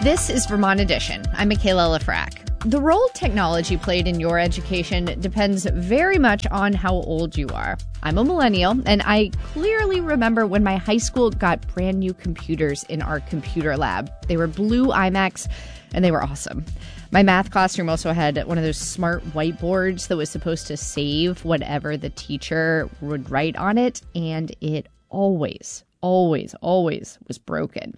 This is Vermont Edition. I'm Michaela Lafrac. The role technology played in your education depends very much on how old you are. I'm a millennial, and I clearly remember when my high school got brand new computers in our computer lab. They were blue iMacs, and they were awesome. My math classroom also had one of those smart whiteboards that was supposed to save whatever the teacher would write on it, and it always was broken.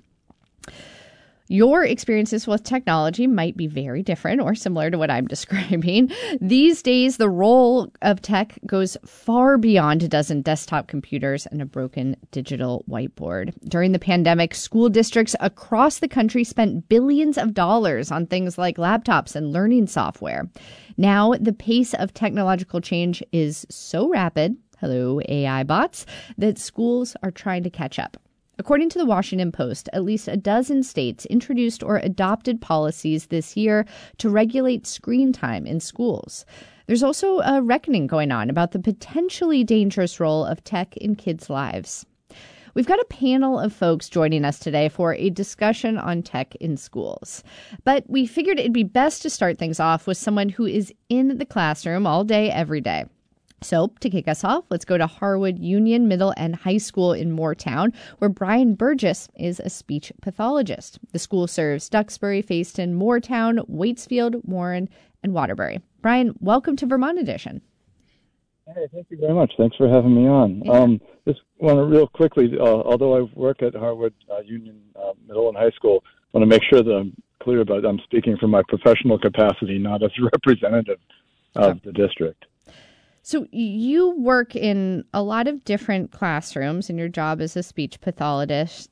Your experiences with technology might be very different or similar to what I'm describing. These days, the role of tech goes far beyond a dozen desktop computers and a broken digital whiteboard. During the pandemic, school districts across the country spent billions of dollars on things like laptops and learning software. Now, the pace of technological change is so rapid, hello AI bots, that schools are trying to catch up. According to the Washington Post, at least a dozen states introduced or adopted policies this year to regulate screen time in schools. There's also a reckoning going on about the potentially dangerous role of tech in kids' lives. We've got a panel of folks joining us today for a discussion on tech in schools. But we figured it'd be best to start things off with someone who is in the classroom all day, every day. So to kick us off, let's go to Harwood Union Middle and High School in Moortown, where Brian Burgess is a speech pathologist. The school serves Duxbury, Fayston, Moortown, Waitsfield, Warren, and Waterbury. Brian, welcome to Vermont Edition. Hey, thank you very much. Thanks for having me on. Yeah. Just want to real quickly, although I work at Harwood Union Middle and High School, I want to make sure that I'm clear about I'm speaking from my professional capacity, not as a representative of the district. So you work in a lot of different classrooms in your job as a speech pathologist.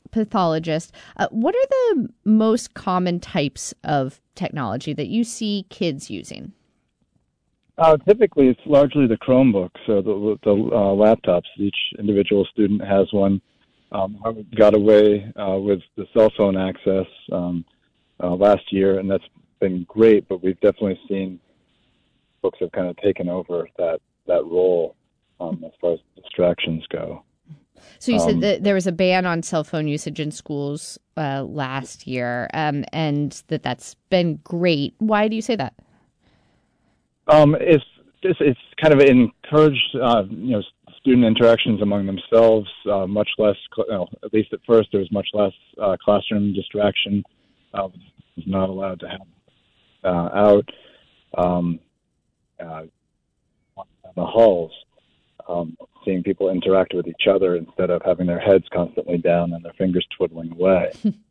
What are the most common types of technology that you see kids using? Typically, it's largely the Chromebook, so the laptops. Each individual student has one. Harvard got away with the cell phone access last year, and that's been great, but we've definitely seen books have kind of taken over that role as far as distractions go. So you said that there was a ban on cell phone usage in schools last year, and that's been great. Why do you say that? It's kind of encouraged, student interactions among themselves. Much less, at least at first, there was much less classroom distraction. Was not allowed to have out. The halls, seeing people interact with each other instead of having their heads constantly down and their fingers twiddling away.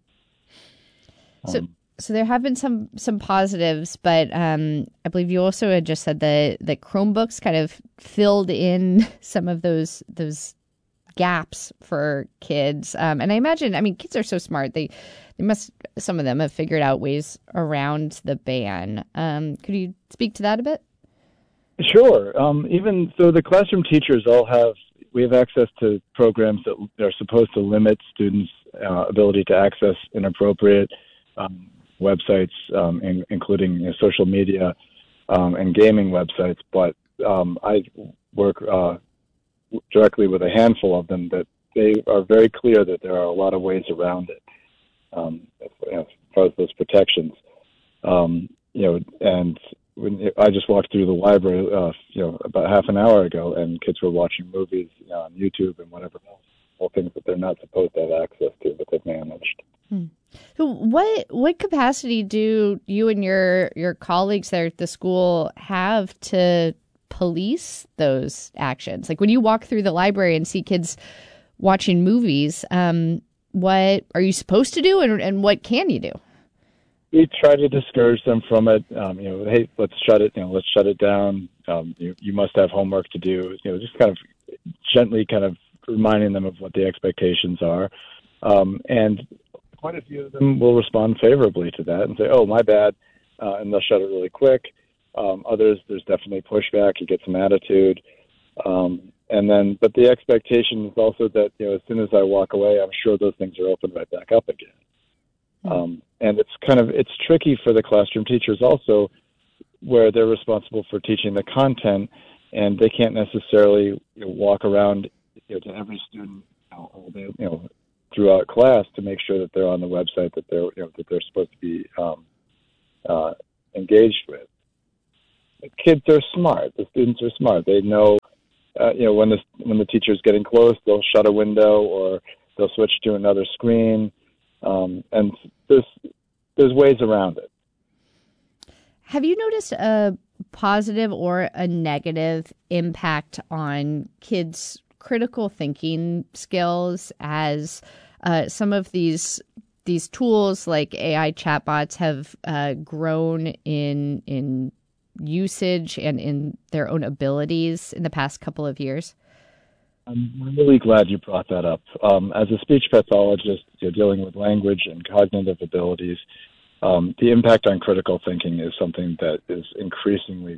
So there have been some positives, but I believe you also had just said that Chromebooks kind of filled in some of those gaps for kids. And I imagine, kids are so smart. They must, some of them have figured out ways around the ban. Could you speak to that a bit? Sure. Even so, the classroom teachers we have access to programs that are supposed to limit students' ability to access inappropriate websites, including social media and gaming websites. But I work directly with a handful of them that they are very clear that there are a lot of ways around it as far as those protections. And when I just walked through the library, about half an hour ago, and kids were watching movies on YouTube and whatever else, all things that they're not supposed to have access to, but they've managed. So, what capacity do you and your colleagues there at the school have to police those actions? Like when you walk through the library and see kids watching movies, what are you supposed to do, and what can you do? We try to discourage them from it. Hey, let's shut it down. You must have homework to do. Just kind of gently kind of reminding them of what the expectations are. And quite a few of them will respond favorably to that and say, "Oh, my bad," and they'll shut it really quick. Others, there's definitely pushback. You get some attitude. But the expectation is also that, as soon as I walk away, I'm sure those things are open right back up again. And it's tricky for the classroom teachers also, where they're responsible for teaching the content, and they can't necessarily walk around to every student all day, throughout class to make sure that they're on the website that they're supposed to be engaged with. The kids are smart. The students are smart. They know, when the teacher's getting close, they'll shut a window or they'll switch to another screen, and there's ways around it. Have you noticed a positive or a negative impact on kids' critical thinking skills as some of these tools like AI chatbots have grown in usage and in their own abilities in the past couple of years? I'm really glad you brought that up. As a speech pathologist, dealing with language and cognitive abilities, the impact on critical thinking is something that is increasingly.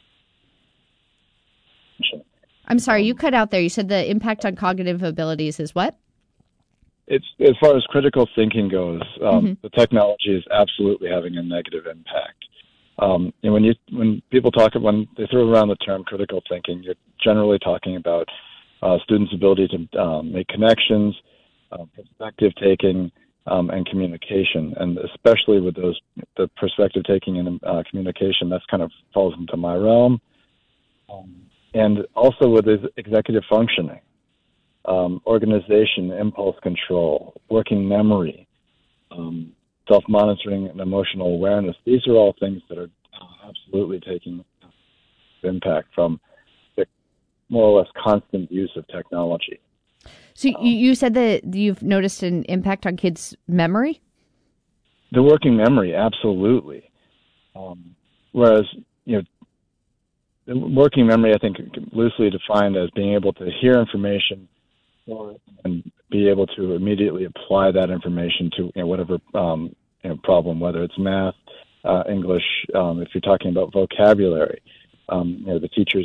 I'm sorry, you cut out there. You said the impact on cognitive abilities is what? It's as far as critical thinking goes, the technology is absolutely having a negative impact. And when they throw around the term critical thinking, you're generally talking about students' ability to make connections, perspective taking, and communication. And especially with the perspective taking and communication, that's kind of falls into my realm. And also with executive functioning, organization, impulse control, working memory, self-monitoring and emotional awareness. These are all things that are absolutely taking impact from the more or less constant use of technology. So you said that you've noticed an impact on kids' memory? The working memory, absolutely. Whereas, the working memory, I think, loosely defined as being able to hear information and be able to immediately apply that information to whatever problem, whether it's math, English, if you're talking about vocabulary, the teacher's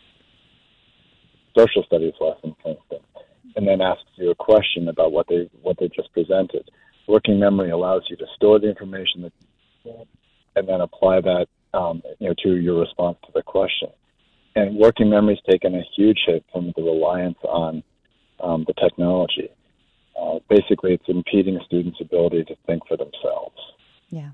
social studies lesson, for instance, and then asks you a question about what they just presented. Working memory allows you to store the information and then apply that to your response to the question. And working memory's taken a huge hit from the reliance on the technology. Basically, it's impeding students' ability to think for themselves. Yeah.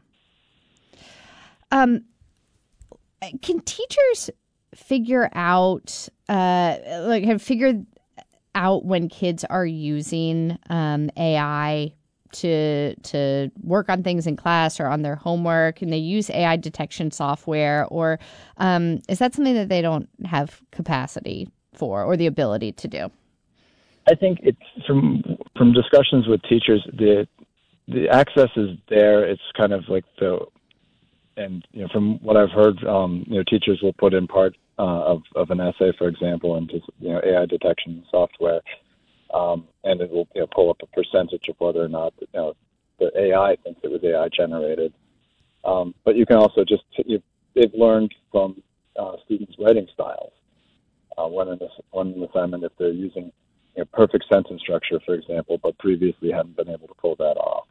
Can teachers figure out, have figured out when kids are using AI to work on things in class or on their homework, and they use AI detection software, or is that something that they don't have capacity for or the ability to do? I think it's from discussions with teachers, the access is there. It's kind of like from what I've heard, teachers will put in part of an essay, for example, into AI detection software, and it will pull up a percentage of whether or not the AI thinks it was AI generated. But you can also they've learned from students' writing styles. One assignment, if they're using perfect sentence structure, for example, but previously hadn't been able to pull that off.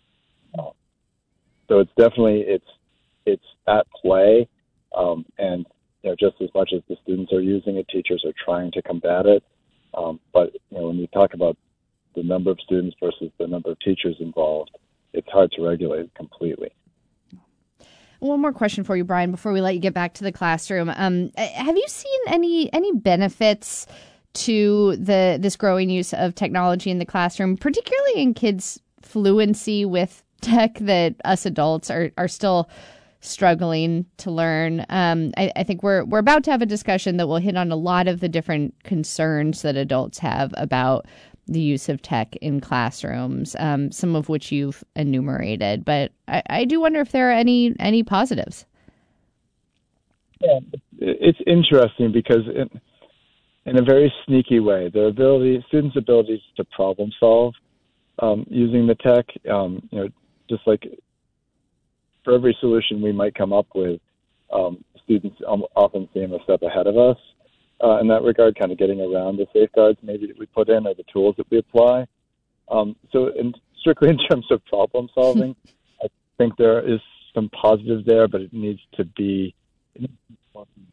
So it's definitely it's at play, and just as much as the students are using it, teachers are trying to combat it. But when you talk about the number of students versus the number of teachers involved, it's hard to regulate it completely. One more question for you, Brian, before we let you get back to the classroom. Have you seen any benefits to this growing use of technology in the classroom, particularly in kids' fluency with tech that us adults are still struggling to learn? I think we're about to have a discussion that will hit on a lot of the different concerns that adults have about the use of tech in classrooms, some of which you've enumerated. But I do wonder if there are any positives. Yeah, it's interesting because in a very sneaky way, students' abilities to problem solve using the tech, just like for every solution we might come up with, students often seem a step ahead of us in that regard, kind of getting around the safeguards maybe that we put in or the tools that we apply. So strictly in terms of problem solving, I think there is some positives there, but it needs to be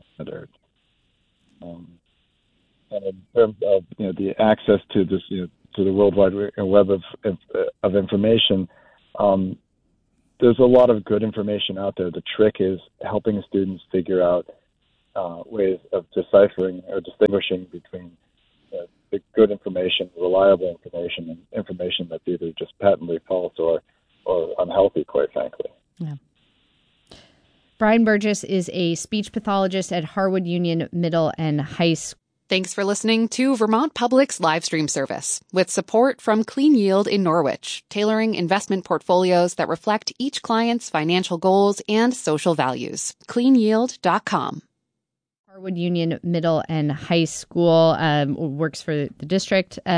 monitored. And in terms of the access to this the World Wide Web of information, there's a lot of good information out there. The trick is helping students figure out ways of deciphering or distinguishing between the good information, reliable information, and information that's either just patently false or unhealthy, quite frankly. Yeah. Brian Burgess is a speech pathologist at Harwood Union Middle and High School. Thanks for listening to Vermont Public's live stream service with support from Clean Yield in Norwich, tailoring investment portfolios that reflect each client's financial goals and social values. CleanYield.com. Harwood Union Middle and High School works for the district.